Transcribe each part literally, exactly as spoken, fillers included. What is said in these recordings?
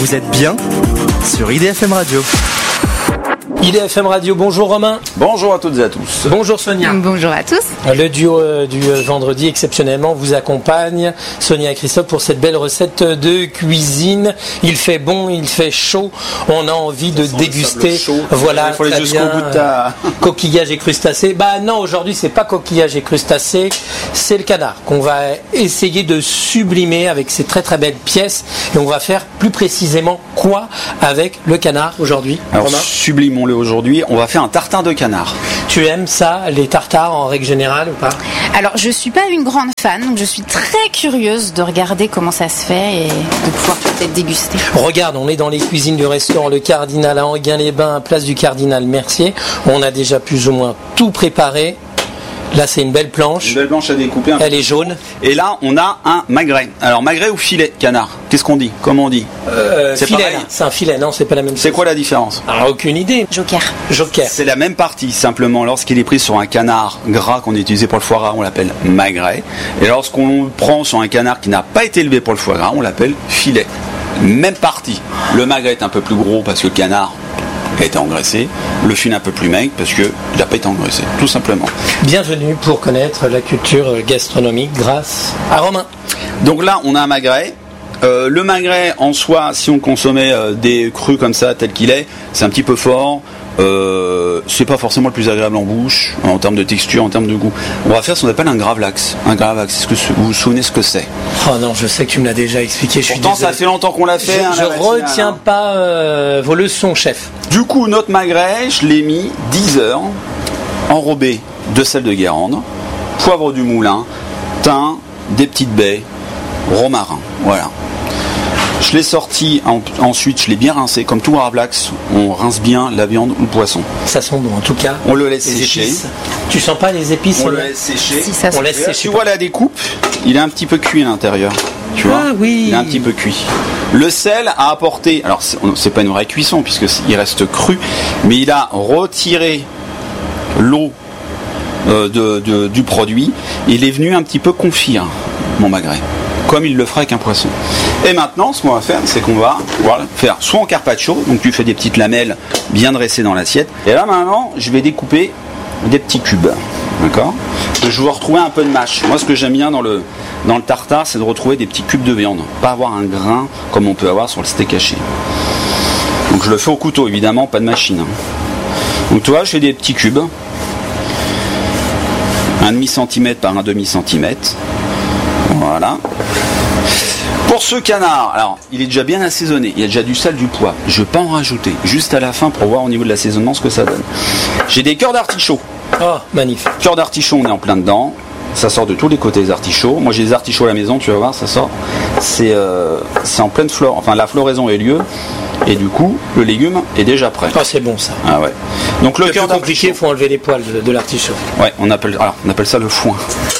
Vous êtes bien sur I D F M Radio. I D F M Radio, bonjour Romain. Bonjour à toutes et à tous. Bonjour Sonia. Bonjour à tous. Le duo euh, du euh, vendredi exceptionnellement vous accompagne, Sonia et Christophe, pour cette belle recette de cuisine. Il fait bon, il fait chaud, on a envie de déguster. Voilà, il faut aller jusqu'au bout de ta... coquillage et crustacés. Bah non, aujourd'hui c'est pas coquillage et crustacés, c'est le canard qu'on va essayer de sublimer avec ces très très belles pièces. Et on va faire plus précisément quoi avec le canard aujourd'hui, Alors, Romain ? sublimons-le aujourd'hui, on va faire un tartare de canard. Tu aimes ça, les tartares en règle générale ou pas ? Alors, je suis pas une grande fan, donc je suis très curieuse de regarder comment ça se fait et de pouvoir peut-être déguster. Regarde, on est dans les cuisines du restaurant Le Cardinal à Enghien-les-Bains, place du Cardinal Mercier. On a déjà plus ou moins tout préparé. Là, c'est une belle planche. Une belle planche à découper. Elle est jaune. Et là, on a un magret. Alors, magret ou filet de canard ? Qu'est-ce qu'on dit ? Comment on dit ? Euh, C'est filet, pareil. là. C'est un filet, non, c'est pas la même chose. C'est quoi la différence ? Alors, aucune idée. Joker. Joker. C'est la même partie, simplement. Lorsqu'il est pris sur un canard gras qu'on utilise pour le foie gras, on l'appelle magret. Et lorsqu'on le prend sur un canard qui n'a pas été élevé pour le foie gras, on l'appelle filet. Même partie. Le magret est un peu plus gros parce que le canard a été engraissé. Le filet un peu plus maigre parce qu'il n'a pas été engraissé, tout simplement. Bienvenue pour connaître la culture gastronomique grâce à Romain. Donc là, on a un magret. Euh, le magret en soi, si on consommait euh, des crus comme ça, tel qu'il est, c'est un petit peu fort. Euh, c'est pas forcément le plus agréable en bouche, en termes de texture, en termes de goût. On va faire ce qu'on appelle un gravlax. Un gravlax, est-ce que vous vous souvenez ce que c'est ? Oh non, je sais que tu me l'as déjà expliqué. Je suis Pourtant, désolé. ça fait longtemps qu'on l'a fait. Je, hein, je la matinale, retiens hein. pas euh, vos leçons, chef. Du coup, notre magret, je l'ai mis dix heures, enrobé de sel de Guérande, poivre du moulin, thym, des petites baies, romarin. Voilà. Je l'ai sorti, en, ensuite je l'ai bien rincé. Comme tout gravlax, on rince bien la viande ou le poisson. Ça sent bon, en tout cas. On le laisse Les sécher. épices. Tu sens pas les épices ? On le Sonia ? laisse sécher. Si, ça On se laisse Et là, sécher. tu vois la découpe, il est un petit peu cuit à l'intérieur. Tu vois Ah oui. Il est un petit peu cuit. Le sel a apporté, alors c'est, c'est pas une vraie cuisson puisque il reste cru, mais il a retiré l'eau euh, de, de- du produit. Il est venu un petit peu confire mon magret, comme il le ferait avec un poisson. Et maintenant, ce qu'on va faire, c'est qu'on va voilà, faire soit en carpaccio, donc tu fais des petites lamelles bien dressées dans l'assiette. Et là maintenant, je vais découper des petits cubes, d'accord ? Je vais retrouver un peu de mâche. Moi, ce que j'aime bien dans le dans le tartare, c'est de retrouver des petits cubes de viande, pas avoir un grain comme on peut avoir sur le steak haché. Donc je le fais au couteau, évidemment, pas de machine. hein. Donc tu vois, je fais des petits cubes, un demi centimètre par un demi centimètre. Voilà. Pour ce canard, alors il est déjà bien assaisonné, il y a déjà du sel, du poivre. Je ne vais pas en rajouter, juste à la fin pour voir au niveau de l'assaisonnement ce que ça donne. J'ai des cœurs d'artichaut. Oh, magnifique. Cœur d'artichaut, on est en plein dedans. Ça sort de tous les côtés des artichauts. Moi j'ai des artichauts à la maison, tu vas voir, ça sort. C'est euh, c'est en pleine flore, enfin la floraison est lieu. Et du coup, le légume est déjà prêt. Oh, c'est bon ça. Ah ouais. Donc le Le cœur plus compliqué, il d'artichaut. faut enlever les poils de, de l'artichaut. Ouais, on appelle, alors, on appelle ça le foin.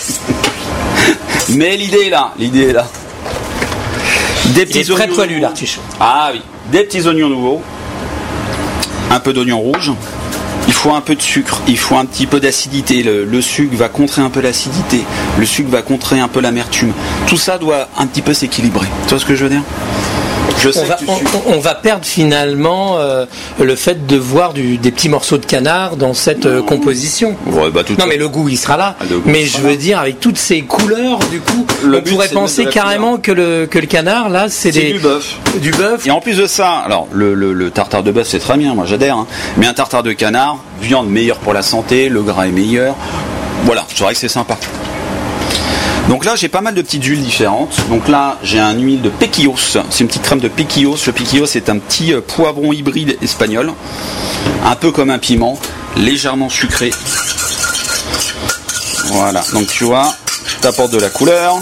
Mais l'idée est là, l'idée est là. Des Il petits est très oignons poilu nouveaux. l'artichaut. Ah oui, des petits oignons nouveaux, un peu d'oignon rouge, il faut un peu de sucre, il faut un petit peu d'acidité, le, le sucre va contrer un peu l'acidité, le sucre va contrer un peu l'amertume, tout ça doit un petit peu s'équilibrer, tu vois ce que je veux dire ? Je sais On va, que tu on, suis. on va perdre finalement euh, le fait de voir du- des petits morceaux de canard dans cette euh, composition. Ouais, bah, tout Non ça. mais le goût il sera là. Ah, le goût Mais sera je veux là. dire avec toutes ces couleurs du coup, Le on but, pourrait c'est de penser mettre de la carrément que le, que le canard là c'est C'est des, du bœuf. du bœuf. Et en plus de ça, alors le, le- le tartare de bœuf c'est très bien, moi j'adhère, hein. Mais un tartare de canard, viande meilleure pour la santé, le gras est meilleur. Voilà, c'est vrai que c'est sympa. Donc là j'ai pas mal de petites huiles différentes. Donc là j'ai un huile de pequillos, c'est une petite crème de pequillos. Le pequillos c'est un petit euh, poivron hybride espagnol, un peu comme un piment, légèrement sucré. Voilà, donc tu vois, t'apportes de la couleur.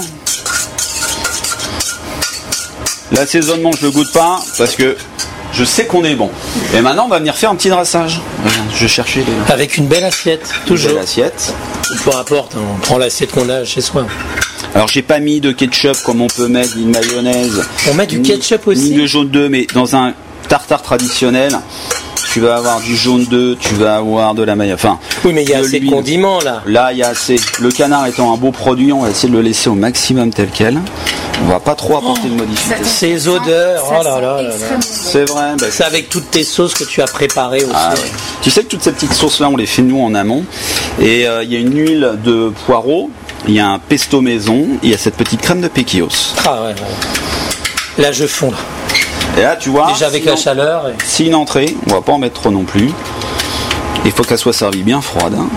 L'assaisonnement je le goûte pas parce que je sais qu'on est bon. Et maintenant on va venir faire un petit drassage. Regarde, je vais chercher les Avec une belle assiette, toujours. belle assiette. Peu importe, hein, on prend l'assiette qu'on a chez soi. Alors j'ai pas mis de ketchup comme on peut mettre, ni de mayonnaise. On met du ni- ketchup aussi. Ni de jaune d'œuf, mais dans un tartare traditionnel, tu vas avoir du jaune d'œuf, tu vas avoir de la maille. Enfin, oui, mais il y a de assez de l'huile. condiments là. Là, il y a assez. Le canard étant un beau produit, on va essayer de le laisser au maximum tel quel. On va pas trop apporter de modifications. Ces odeurs, oh là là là là. C'est vrai. Bah, C'est avec toutes tes sauces que tu as préparées aussi. Ah ouais. Tu sais que toutes ces petites sauces là, on les fait nous en amont. Et euh, il y a une huile de poireau, il y a un pesto maison, il y a cette petite crème de péquillos. Ah ouais, ouais. Là, je fonds. Là. Et là, tu vois. Déjà avec sinon, la chaleur. Et... C'est une entrée, on va pas en mettre trop non plus. Il faut qu'elle soit servie bien froide. Hein.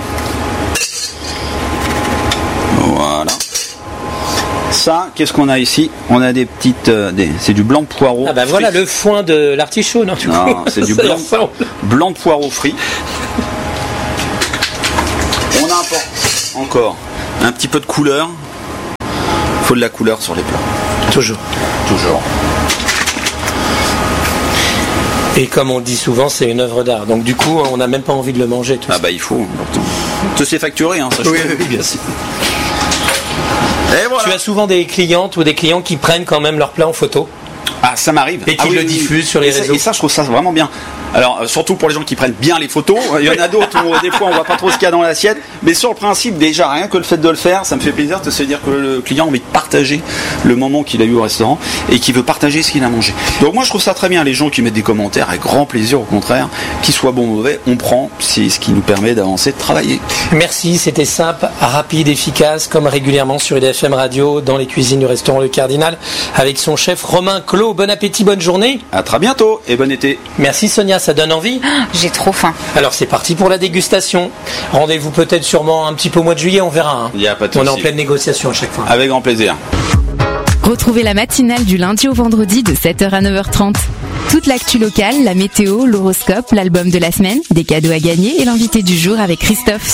Voilà. Ça, qu'est-ce qu'on a ici? On a des petites, euh, des, c'est du blanc de poireau. Ah bah frit. voilà le foin de l'artichaut, non, du Non, coup. c'est du Ça blanc, ressemble. blanc de poireau frit. On importe encore un petit peu de couleur. Il faut de la couleur sur les plats. Toujours. Toujours. Et comme on le dit souvent, c'est une œuvre d'art. Donc du coup, on n'a même pas envie de le manger. Tout Ah ça. bah il faut. Te c'est facturé, hein, ça je Oui, sais. oui, bien sûr. Et voilà. Tu as souvent des clientes ou des clients qui prennent quand même leur plat en photo. Ah, ça m'arrive. Et qui ah, oui, le oui, diffusent oui. sur les et ça, réseaux. Et ça, je trouve ça vraiment bien. Alors, euh, surtout pour les gens qui prennent bien les photos. Il y en a d'autres où, des fois, on voit pas trop ce qu'il y a dans l'assiette. Mais sur le principe, déjà, rien que le fait de le faire, ça me fait plaisir de se dire que le client a envie de partager le moment qu'il a eu au restaurant et qu'il veut partager ce qu'il a mangé. Donc, moi, je trouve ça très bien. Les gens qui mettent des commentaires, avec grand plaisir, au contraire, qu'ils soient bons ou mauvais, on prend. C'est ce qui nous permet d'avancer, de travailler. Merci, c'était simple, rapide, efficace, comme régulièrement sur I D F M Radio, dans les cuisines du restaurant Le Cardinal, avec son chef Romain Clos. Bon appétit, bonne journée. À très bientôt et bon été. Merci Sonia, ça donne envie. J'ai trop faim. Alors c'est parti pour la dégustation. Rendez-vous peut-être sûrement un petit peu au mois de juillet, on verra. Hein. Il y a pas de On est en souci. pleine négociation à chaque fois. Avec grand plaisir. Retrouvez la matinale du lundi au vendredi de sept heures à neuf heures trente. Toute l'actu locale, la météo, l'horoscope, l'album de la semaine, des cadeaux à gagner et l'invité du jour avec Christophe